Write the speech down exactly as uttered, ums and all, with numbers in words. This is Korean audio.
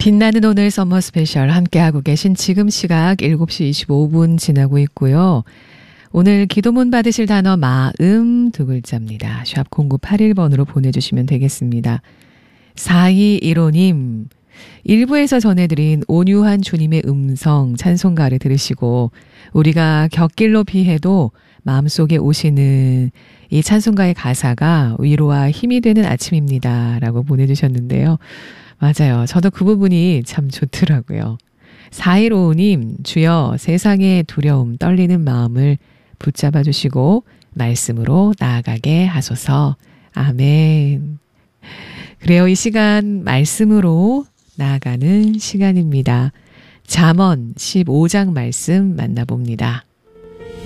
빛나는 오늘 서머 스페셜 함께하고 계신 지금 시각 일곱 시 이십오 분 지나고 있고요. 오늘 기도문 받으실 단어 마음 두 글자입니다. 샵 공구팔일 번으로 보내주시면 되겠습니다. 사이일오 님, 일부에서 전해드린 온유한 주님의 음성 찬송가를 들으시고 우리가 곁길로 피해도 마음속에 오시는 이 찬송가의 가사가 위로와 힘이 되는 아침입니다. 라고 보내주셨는데요. 맞아요. 저도 그 부분이 참 좋더라고요. 사일오오 님, 주여 세상의 두려움, 떨리는 마음을 붙잡아 주시고 말씀으로 나아가게 하소서. 아멘. 그래요. 이 시간 말씀으로 나아가는 시간입니다. 잠언 십오 장 말씀 만나봅니다.